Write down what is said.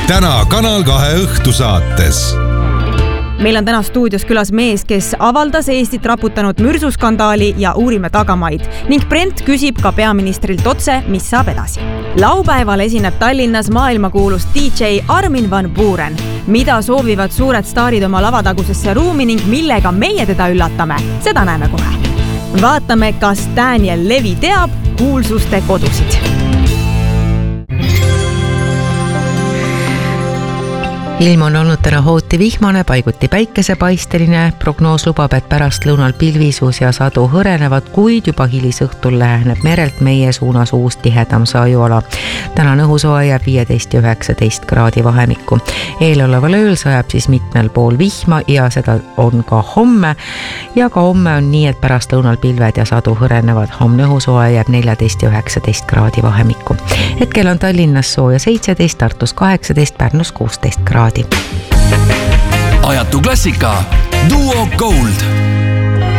täna Kanal 2 õhtusaates. Meil on täna stuudios külas mees, kes avaldas Eestit raputanud mürsuskandaali ja uurime tagamaid ning Brent küsib ka peaministrilt otse, mis saab edasi. Laupäeval esineb Tallinnas maailmakuulus DJ Armin van Buuren. Mida soovivad suured staarid oma lavatagusesse ruumi ning millega meie teda üllatame, seda näeme kohe. Vaatame, kas Daniel Levi teab kuulsuste kodusid. Ilm on olnud täna hooti vihmane, paiguti päikesepaisteline. Prognoos lubab, et pärast lõunal pilvisus ja sadu hõrenevad, kuid juba hilisõhtul läheneb merelt meie suunas uus tihedam sajuala. Täna õhusoe jääb 15 ja 19 kraadi vahemikku. Eeloleval ööl sajab siis mitmel pool vihma ja seda on ka homme. Ja ka homme on nii, et pärast lõunal pilved ja sadu hõrenevad. Homne õhusoe jääb 14 ja 19 kraadi vahemikku. Hetkel on Tallinnas sooja 17, Tartus 18, Pärnus 16 kraadi. Ajatu klassika Duo Gold.